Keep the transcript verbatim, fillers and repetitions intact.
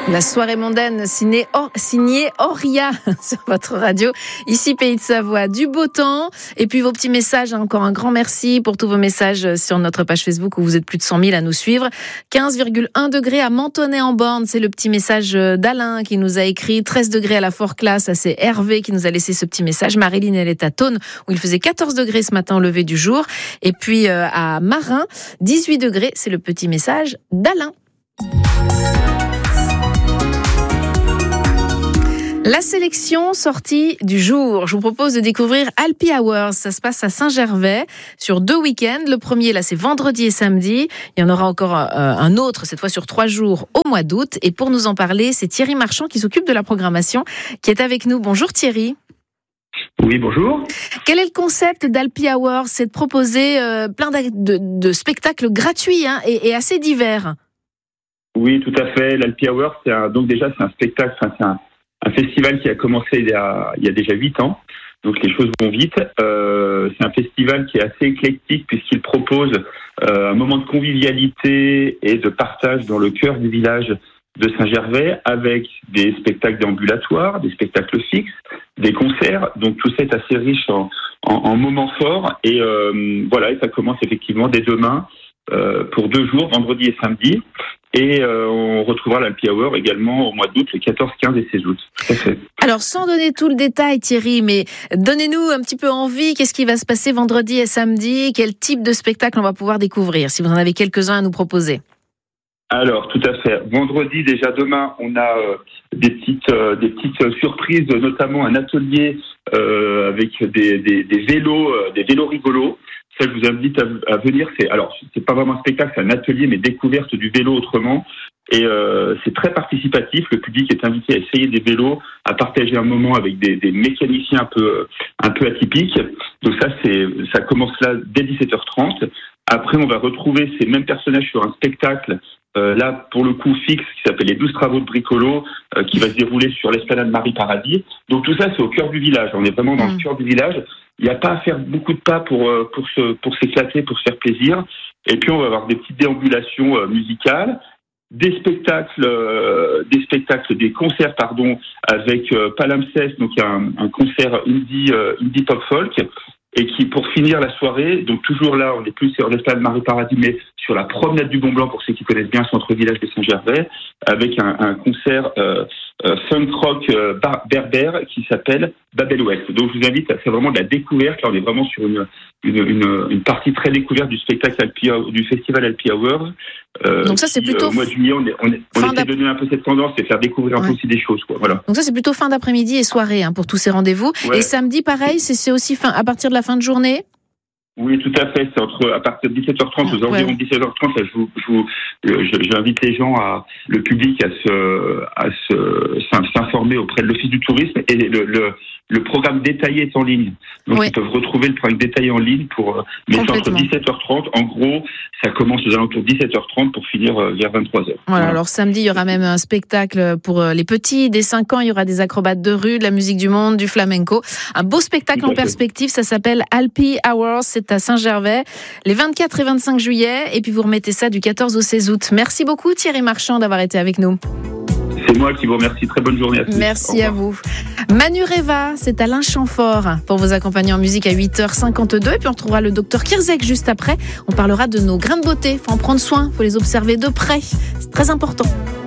La soirée mondaine signée, Or, signée Auria sur votre radio. Ici, Pays de Savoie, du beau temps. Et puis vos petits messages, hein, encore un grand merci pour tous vos messages sur notre page Facebook où vous êtes plus de cent mille à nous suivre. quinze virgule un degrés à Mentonnet-en-Born, c'est le petit message d'Alain qui nous a écrit. treize degrés à la Fort-Classe, ça c'est Hervé qui nous a laissé ce petit message. Marilyn, elle est à Thônes où il faisait quatorze degrés ce matin au lever du jour. Et puis euh, à Marin, dix-huit degrés, c'est le petit message d'Alain. La sélection sortie du jour. Je vous propose de découvrir Alpi Hours. Ça se passe à Saint-Gervais sur deux week-ends. Le premier, là, c'est vendredi et samedi. Il y en aura encore euh, un autre, cette fois sur trois jours, au mois d'août. Et pour nous en parler, c'est Thierry Marchand qui s'occupe de la programmation, qui est avec nous. Bonjour Thierry. Oui, bonjour. Quel est le concept d'Alpi Hours ? C'est de proposer euh, plein de, de, de spectacles gratuits hein, et, et assez divers. Oui, tout à fait. L'Alpi Hours, c'est un, donc déjà, c'est un spectacle, enfin, c'est un Un festival qui a commencé il y a, il y a déjà huit ans, donc les choses vont vite. Euh, c'est un festival qui est assez éclectique puisqu'il propose euh, un moment de convivialité et de partage dans le cœur du village de Saint-Gervais avec des spectacles déambulatoires, des spectacles fixes, des concerts. Donc tout ça est assez riche en, en, en moments forts et euh, voilà, et ça commence effectivement dès demain euh, pour deux jours, vendredi et samedi. Et euh, on retrouvera l'Alpi Hour également au mois d'août, le quatorze, quinze et seize août. Alors, sans donner tout le détail, Thierry, mais donnez-nous un petit peu envie. Qu'est-ce qui va se passer vendredi et samedi ? Quel type de spectacle on va pouvoir découvrir, si vous en avez quelques-uns à nous proposer ? Alors, tout à fait. Vendredi, déjà demain, on a euh, des petites euh, des petites surprises, notamment un atelier euh, avec des, des, des vélos, euh, des vélos rigolos. Ça, je vous invite à, à venir. C'est alors, c'est pas vraiment un spectacle, c'est un atelier, mais découverte du vélo autrement. Et euh, c'est très participatif. Le public est invité à essayer des vélos, à partager un moment avec des, des mécaniciens un peu un peu atypiques. Donc ça, c'est ça commence là dès dix-sept heures trente. Après, on va retrouver ces mêmes personnages sur un spectacle. Euh, là, pour le coup, fixe, qui s'appelle Les douze travaux de bricolo, euh, qui va se dérouler sur l'esplanade Marie-Paradis. Donc tout ça, c'est au cœur du village. On est vraiment dans mmh. le cœur du village. Il n'y a pas à faire beaucoup de pas pour euh, pour se pour s'éclater, pour se faire plaisir. Et puis on va avoir des petites déambulations euh, musicales, des spectacles, euh, des spectacles, des concerts, pardon, avec euh, Palimpsest, donc il y a un, un concert indie euh, indie pop folk. Et qui, pour finir la soirée, donc toujours là, on n'est plus sur l'esplanade Marie-Paradis, mais sur la promenade du Mont-Blanc, pour ceux qui connaissent bien le centre-village de Saint-Gervais, avec un, un concert euh, euh, funk rock euh, bar- berbère qui s'appelle Babel Ouest. Donc je vous invite, à, c'est vraiment de la découverte. Là, on est vraiment sur une, une, une, une partie très découverte du spectacle Alpi, du festival Alpi Hours. Euh, Donc ça, c'est qui, plutôt euh, au mois de juillet, on, est, on, est, on essaie de donner un peu cette tendance et faire découvrir un ouais. peu aussi des choses, quoi. Voilà. Donc ça, c'est plutôt fin d'après-midi et soirée hein, pour tous ces rendez-vous. Ouais. Et samedi, pareil, c'est, c'est aussi fin, à partir de la fin de journée. Oui, tout à fait. C'est entre à partir de dix-sept heures trente, aux environs de dix-sept heures trente. Là, je vous, je vous, j'invite les gens, à le public, à se, à se, s'informer auprès de l'Office du tourisme et le, le, le programme détaillé est en ligne. Donc, oui. ils peuvent retrouver le programme détaillé en ligne pour, mais c'est entre dix-sept heures trente. En gros, ça commence aux alentours de dix-sept heures trente pour finir vers vingt-trois heures. Voilà, voilà. Alors, samedi, il y aura même un spectacle pour les petits. Dès cinq ans, il y aura des acrobates de rue, de la musique du monde, du flamenco. Un beau spectacle en perspective. Ça s'appelle Alpi Hours. C'est à Saint-Gervais, les vingt-quatre et vingt-cinq juillet. Et puis, vous remettez ça du quatorze au seize août. Merci beaucoup, Thierry Marchand, d'avoir été avec nous. C'est moi qui vous remercie. Très bonne journée à tous. Merci à vous. Manureva, c'est Alain Chamfort pour vous accompagner en musique à huit heures cinquante-deux. Et puis on retrouvera le docteur Kirzek juste après. On parlera de nos grains de beauté. Il faut en prendre soin, il faut les observer de près. C'est très important.